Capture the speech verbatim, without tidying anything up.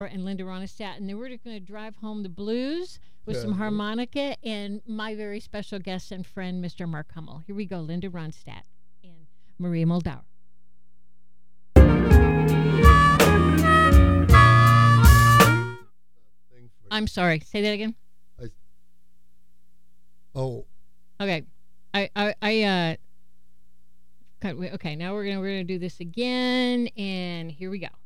and Linda Ronstadt, and then we're going to drive home the blues with Yeah. some harmonica and my very special guest and friend, Mister Mark Hummel. Here we go, Linda Ronstadt and Maria Moldauer. I'm sorry. Say that again. I, oh. Okay. I I I uh. Okay. Now we're gonna we're gonna do this again, and here we go.